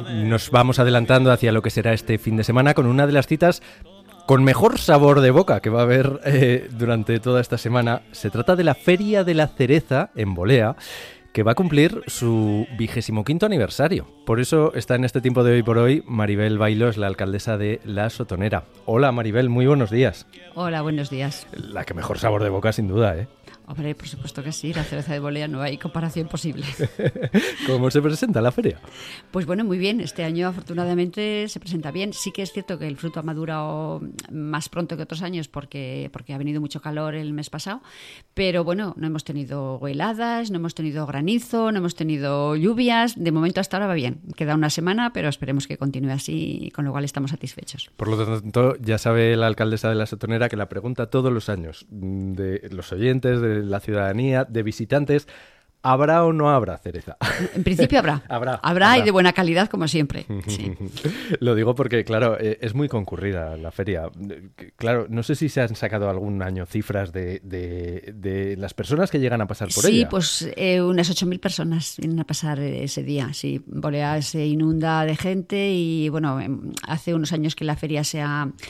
nos vamos adelantando hacia lo que será este fin de semana con una de las citas con mejor sabor de boca que va a haber durante toda esta semana. Se trata de la Feria de la Cereza en Bolea, que va a cumplir su 25º aniversario. Por eso está en este tiempo de Hoy por Hoy Maribel Bailós, la alcaldesa de La Sotonera. Hola Maribel, muy buenos días. Hola, buenos días. La que mejor sabor de boca, sin duda, ¿eh? Hombre, por supuesto que sí, la cereza de Bolea no hay comparación posible. ¿Cómo se presenta la feria? Pues bueno, muy bien. Este año afortunadamente se presenta bien. Sí que es cierto que el fruto ha madurado más pronto que otros años porque ha venido mucho calor el mes pasado, pero bueno, no hemos tenido heladas, no hemos tenido granizo, no hemos tenido lluvias. De momento hasta ahora va bien. Queda una semana, pero esperemos que continúe así, con lo cual estamos satisfechos. Por lo tanto, ya sabe la alcaldesa de La Sotonera que la pregunta todos los años de los oyentes, de la ciudadanía, de visitantes: ¿habrá o no habrá cereza? En principio habrá. Habrá y de buena calidad, como siempre. Sí. Lo digo porque, claro, es muy concurrida la feria. Claro, no sé si se han sacado algún año cifras de las personas que llegan a pasar por ella. Sí, pues unas 8.000 personas vienen a pasar ese día. Sí, Bolea se inunda de gente y, bueno, hace unos años que la feria se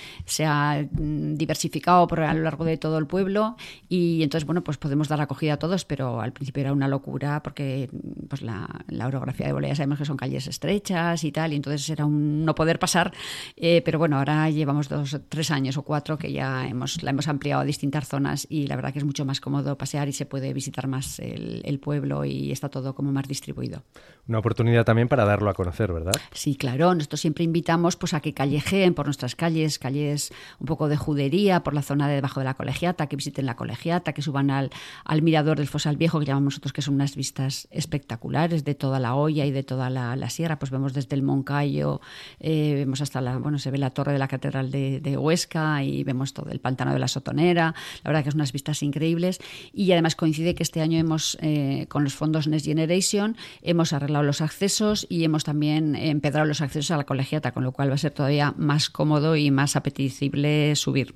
ha diversificado a lo largo de todo el pueblo y entonces, bueno, pues podemos dar acogida a todos, pero al principio era una locura porque pues la orografía de Bolea sabemos que son calles estrechas y tal, y entonces era un no poder pasar, pero bueno, ahora llevamos 2 o 3 años o 4 que ya la hemos ampliado a distintas zonas y la verdad que es mucho más cómodo pasear y se puede visitar más el pueblo y está todo como más distribuido. Una oportunidad también para darlo a conocer, ¿verdad? Sí, claro, nosotros siempre invitamos pues a que callejeen por nuestras calles un poco de judería, por la zona de debajo de la Colegiata, que visiten la Colegiata, que suban al mirador del Fosal Viejo, que llamamos nosotros, que es unas vistas espectaculares de toda la Hoya y de toda la sierra. Pues vemos desde el Moncayo, vemos hasta se ve la torre de la Catedral de Huesca y vemos todo el pantano de La Sotonera. La verdad que es unas vistas increíbles y además coincide que este año hemos, con los fondos Next Generation, hemos arreglado los accesos y hemos también empedrado los accesos a la Colegiata, con lo cual va a ser todavía más cómodo y más apetecible subir.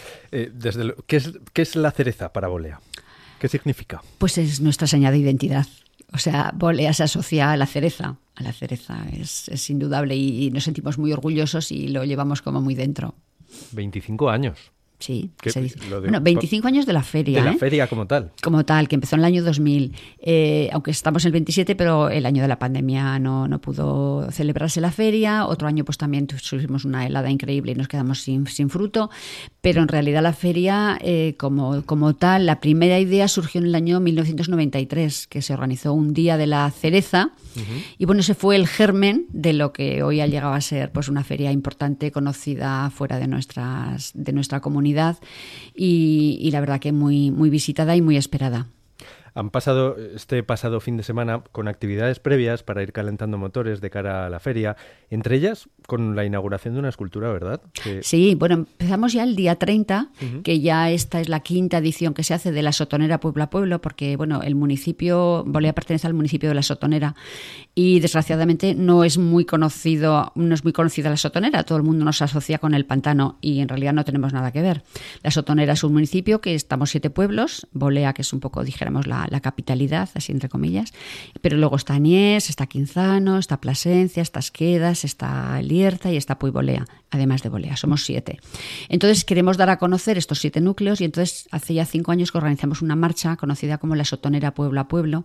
¿Qué es la cereza para Bolea? ¿Qué significa? Pues es nuestra señal de identidad. O sea, Bolea se asocia a la cereza. A la cereza es indudable y nos sentimos muy orgullosos y lo llevamos como muy dentro. 25 años. Sí, se dice. Bueno, 25 años de la feria. De la feria como tal. Como tal, que empezó en el año 2000. Aunque estamos en el 27, pero el año de la pandemia no pudo celebrarse la feria. Otro año pues también tuvimos una helada increíble y nos quedamos sin fruto. Pero en realidad la feria, como tal, la primera idea surgió en el año 1993, que se organizó un día de la cereza. Uh-huh. Y bueno, ese fue el germen de lo que hoy ha llegado a ser pues una feria importante, conocida fuera de nuestra comunidad. Y la verdad que muy, muy visitada y muy esperada. Han pasado este pasado fin de semana con actividades previas para ir calentando motores de cara a la feria, entre ellas con la inauguración de una escultura, ¿verdad? Sí, bueno, empezamos ya el día 30, uh-huh. que ya esta es la 5ª edición que se hace de La Sotonera Pueblo a Pueblo, porque bueno, el municipio, Bolea pertenece al municipio de La Sotonera y desgraciadamente no es muy conocida La Sotonera, todo el mundo nos asocia con el pantano y en realidad no tenemos nada que ver. La Sotonera es un municipio que estamos 7 pueblos, Bolea, que es un poco, dijéramos, la capitalidad, así entre comillas, pero luego está Añés, está Quinzano, está Plasencia, está Esquedas, está Lierta y está Puibolea, además de Bolea, somos 7. Entonces queremos dar a conocer estos 7 núcleos y entonces hace ya 5 años que organizamos una marcha conocida como La Sotonera Pueblo a Pueblo,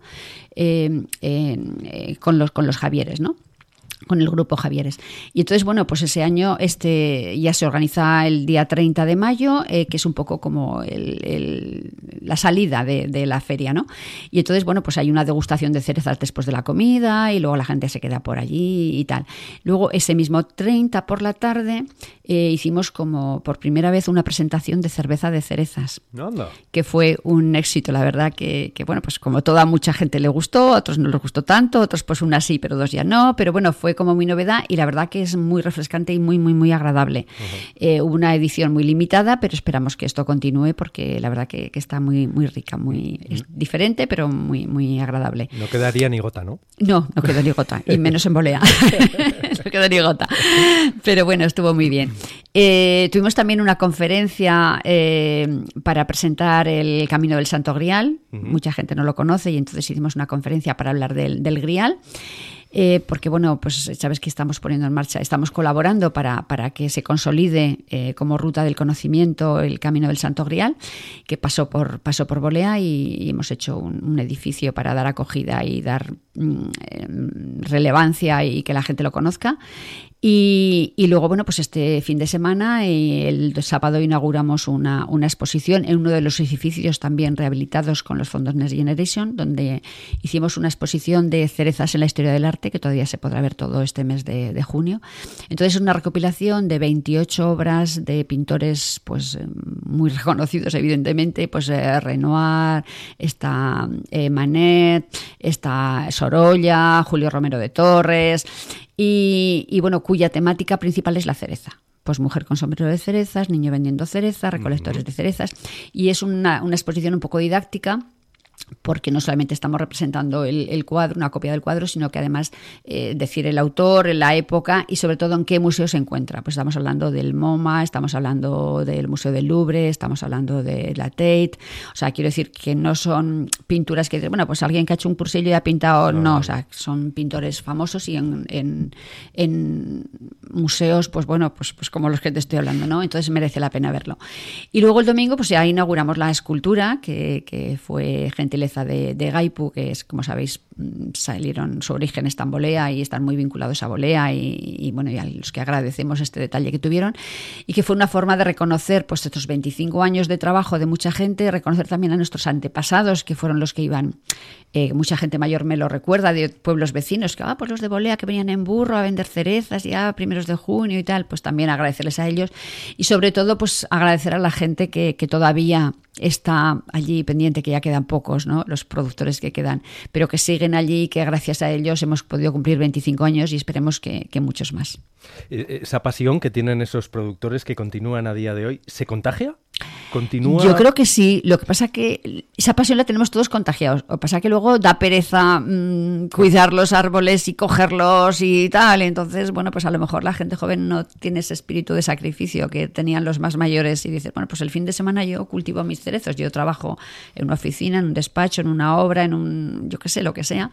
con los Javieres, ¿no? Con el grupo Javieres. Y entonces, bueno, pues ese año ya se organiza el día 30 de mayo, que es un poco como la salida de la feria, ¿no? Y entonces, bueno, pues hay una degustación de cerezas después de la comida y luego la gente se queda por allí y tal. Luego, ese mismo 30 por la tarde, hicimos como por primera vez una presentación de cerveza de cerezas. ¡Anda! Que fue un éxito, la verdad, que bueno, pues como toda mucha gente le gustó, a otros no les gustó tanto, otros pues unas sí, pero 2 ya no, pero bueno, fue como muy novedad y la verdad que es muy refrescante y muy, muy, muy agradable. Uh-huh. Hubo una edición muy limitada, pero esperamos que esto continúe porque la verdad que está muy, muy rica, es diferente, pero muy, muy agradable. No quedaría ni gota, ¿no? No quedó ni gota, y menos en Bolea. No quedó ni gota. Pero bueno, estuvo muy bien. Tuvimos también una conferencia para presentar el Camino del Santo Grial. Uh-huh. Mucha gente no lo conoce y entonces hicimos una conferencia para hablar del Grial. porque bueno, pues sabes que estamos poniendo en marcha, estamos colaborando para que se consolide como ruta del conocimiento el Camino del Santo Grial, que pasó por Bolea, y hemos hecho un edificio para dar acogida y dar relevancia y que la gente lo conozca. Y luego, bueno, pues este fin de semana, el sábado, inauguramos una exposición en uno de los edificios también rehabilitados con los fondos Next Generation, donde hicimos una exposición de cerezas en la historia del arte, que todavía se podrá ver todo este mes de junio. Entonces es una recopilación de 28 obras de pintores pues muy reconocidos, evidentemente, pues Renoir, está Manet, está Sorolla, Julio Romero de Torres, y bueno, cuya temática principal es la cereza. Pues mujer con sombrero de cerezas, niño vendiendo cerezas, recolectores de cerezas, y es una exposición un poco didáctica, porque no solamente estamos representando el cuadro, una copia del cuadro, sino que además decir el autor, la época y sobre todo en qué museo se encuentra. Pues estamos hablando del MoMA, estamos hablando del Museo del Louvre, estamos hablando de la Tate. O sea, quiero decir que no son pinturas que, bueno, pues alguien que ha hecho un cursillo y ha pintado, no, o sea, son pintores famosos y en museos, pues bueno, pues como los que te estoy hablando, ¿no? Entonces merece la pena verlo. Y luego el domingo, pues ya inauguramos la escultura, que fue gentileza de Gaipu, que es, como sabéis, salieron, su origen está en Bolea y están muy vinculados a Bolea, y bueno, y a los que agradecemos este detalle que tuvieron, y que fue una forma de reconocer pues estos 25 años de trabajo de mucha gente, reconocer también a nuestros antepasados, que fueron los que iban, mucha gente mayor me lo recuerda, de pueblos vecinos, que pues los de Bolea que venían en burro a vender cerezas ya primeros de junio y tal, pues también agradecerles a ellos, y sobre todo pues agradecer a la gente que todavía está allí pendiente, que ya quedan pocos, ¿no? Los productores que quedan, pero que siguen allí, que gracias a ellos hemos podido cumplir 25 años y esperemos que muchos más. Esa pasión que tienen esos productores que continúan a día de hoy, ¿se contagia? ¿Continúa? Yo creo que sí. Lo que pasa es que esa pasión la tenemos todos contagiados. Lo que pasa es que luego da pereza cuidar los árboles y cogerlos y tal. Entonces, bueno, pues a lo mejor la gente joven no tiene ese espíritu de sacrificio que tenían los más mayores y dice, bueno, pues el fin de semana yo cultivo mis cerezos. Yo trabajo en una oficina, en un despacho, en una obra, en un, yo qué sé, lo que sea.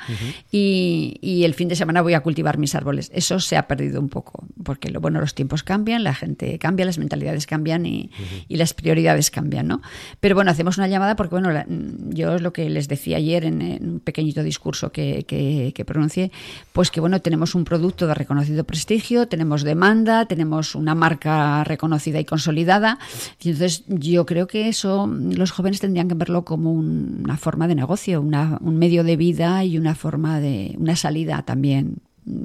Y el fin de semana voy a cultivar mis árboles. Eso se ha perdido un poco, porque bueno, los tiempos cambian, la gente cambia, las mentalidades cambian y las prioridades cambian, ¿no? Pero bueno, hacemos una llamada porque, bueno, yo es lo que les decía ayer en un pequeñito discurso que pronuncié, pues que, bueno, tenemos un producto de reconocido prestigio, tenemos demanda, tenemos una marca reconocida y consolidada, y entonces yo creo que eso los jóvenes tendrían que verlo como una forma de negocio, un medio de vida y una forma de una salida también,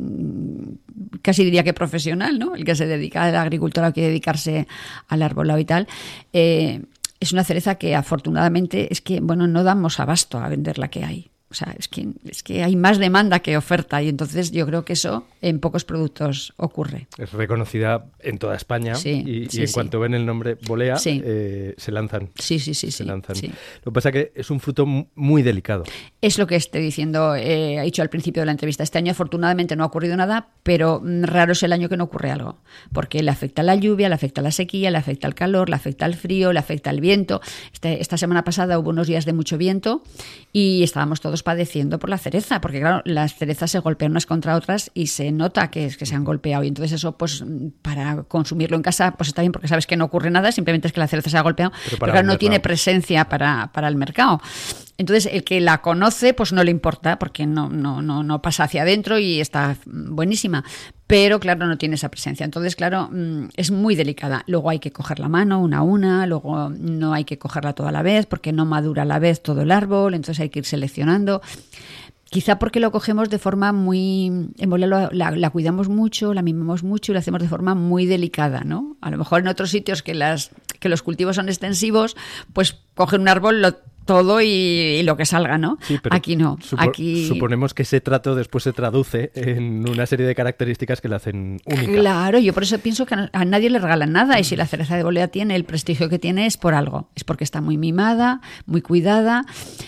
casi diría que profesional, ¿no? El que se dedica al agricultor o quiere dedicarse al arbolado y tal. Es una cereza que afortunadamente es que, bueno, no damos abasto a vender la que hay. O sea, es que hay más demanda que oferta, y entonces yo creo que eso en pocos productos ocurre. Es reconocida en toda España, y en cuanto ven el nombre Bolea, se lanzan. Se lanzan. Sí. Lo que pasa es que es un fruto muy delicado. Es lo que estoy diciendo, he dicho al principio de la entrevista. Este año afortunadamente no ha ocurrido nada, pero raro es el año que no ocurre algo, porque le afecta la lluvia, le afecta la sequía, le afecta el calor, le afecta el frío, le afecta el viento. Esta semana pasada hubo unos días de mucho viento y estábamos todos padeciendo por la cereza, porque claro, las cerezas se golpean unas contra otras y se nota que se han golpeado, y entonces eso, pues para consumirlo en casa, pues está bien, porque sabes que no ocurre nada, simplemente es que la cereza se ha golpeado, pero claro, no tiene presencia para el mercado. Entonces el que la conoce pues no le importa, porque no pasa hacia adentro y está buenísima, pero claro, no tiene esa presencia. Entonces, claro, es muy delicada. Luego hay que coger la mano una a una, luego no hay que cogerla toda a la vez porque no madura a la vez todo el árbol, entonces hay que ir seleccionando. Quizá porque lo cogemos de forma muy... En Bolea la cuidamos mucho, la mimamos mucho y lo hacemos de forma muy delicada, ¿no? A lo mejor en otros sitios que los cultivos son extensivos, pues cogen un árbol, todo y lo que salga, ¿no? Sí, pero aquí no. Aquí suponemos que ese trato después se traduce en una serie de características que la hacen única. Claro, yo por eso pienso que a nadie le regalan nada, y si la cereza de Bolea tiene el prestigio que tiene es por algo. Es porque está muy mimada, muy cuidada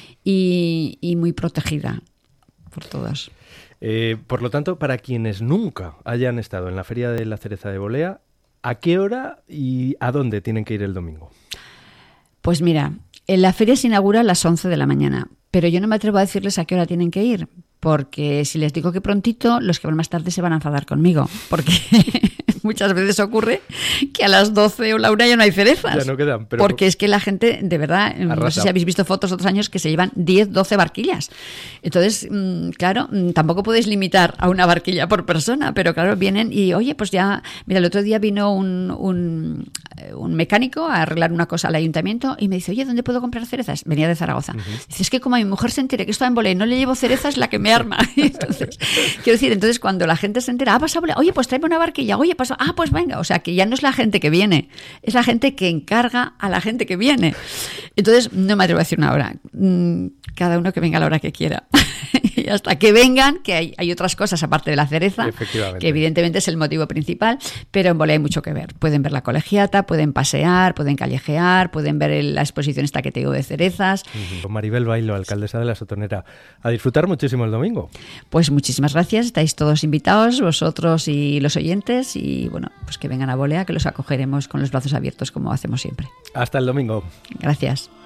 y muy protegida por todas. Por lo tanto, para quienes nunca hayan estado en la Feria de la Cereza de Bolea, ¿a qué hora y a dónde tienen que ir el domingo? Pues mira, la feria se inaugura a las 11 de la mañana, pero yo no me atrevo a decirles a qué hora tienen que ir, porque si les digo que prontito, los que van más tarde se van a enfadar conmigo, porque muchas veces ocurre que a las 12 o la 1 ya no hay cerezas. Ya no quedan, pero porque es que la gente, de verdad, arrasa. No sé si habéis visto fotos otros años que se llevan 10, 12 barquillas. Entonces, claro, tampoco podéis limitar a una barquilla por persona, pero claro, vienen y, oye, pues ya, mira, el otro día vino un mecánico a arreglar una cosa al ayuntamiento y me dice, oye, ¿dónde puedo comprar cerezas? Venía de Zaragoza. Dice, es que como a mi mujer se entere que esto en Bolea no le llevo cerezas, la que me arma. Entonces, quiero decir, entonces cuando la gente se entera, vas a Bolea, oye, pues tráeme una barquilla, oye, pues, pues venga. O sea, que ya no es la gente que viene, es la gente que encarga a la gente que viene. Entonces, no me atrevo a decir una hora. Cada uno que venga a la hora que quiera. Y hasta que vengan, que hay otras cosas aparte de la cereza, que evidentemente es el motivo principal, pero en Bolea hay mucho que ver. Pueden ver la colegiata, pueden pasear, pueden callejear, pueden ver la exposición esta que te digo de cerezas. Maribel Bailo, alcaldesa de La Sotonera, a disfrutar muchísimo el domingo. Pues muchísimas gracias, estáis todos invitados, vosotros y los oyentes, y bueno, pues que vengan a Bolea, que los acogeremos con los brazos abiertos como hacemos siempre. Hasta el domingo. Gracias.